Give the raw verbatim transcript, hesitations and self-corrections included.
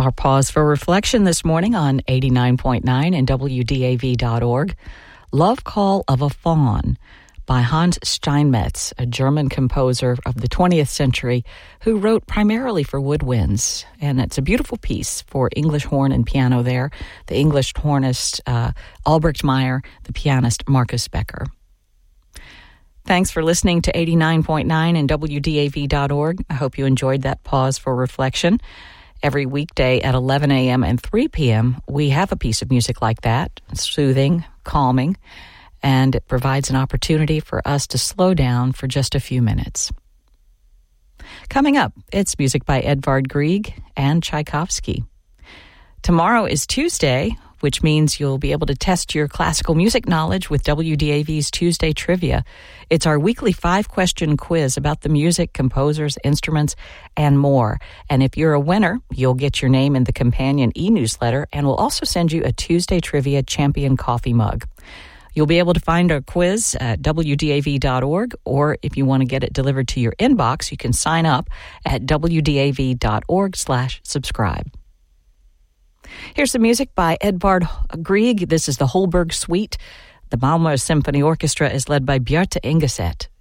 Our pause for reflection this morning on eighty-nine point nine and W D A V dot org. Love Call of a Faun by Hans Steinmetz, a German composer of the twentieth century who wrote primarily for woodwinds. And it's a beautiful piece for English horn and piano there. The English hornist uh, Albrecht Meyer, the pianist Marcus Becker. Thanks for listening to eighty-nine point nine and W D A V dot org. I hope you enjoyed that pause for reflection. Every weekday at eleven a.m. and three p.m., we have a piece of music like that, soothing, calming, and it provides an opportunity for us to slow down for just a few minutes. Coming up, it's music by Edvard Grieg and Tchaikovsky. Tomorrow is Tuesday, which means you'll be able to test your classical music knowledge with W D A V's Tuesday Trivia. It's our weekly five-question quiz about the music, composers, instruments, and more. And if you're a winner, you'll get your name in the companion e-newsletter, and we'll also send you a Tuesday Trivia Champion coffee mug. You'll be able to find our quiz at W D A V dot org, or if you want to get it delivered to your inbox, you can sign up at W D A V dot org slash subscribe. Here's some music by Edvard Grieg. This is the Holberg Suite. The Malmö Symphony Orchestra is led by Bjarte Engeset.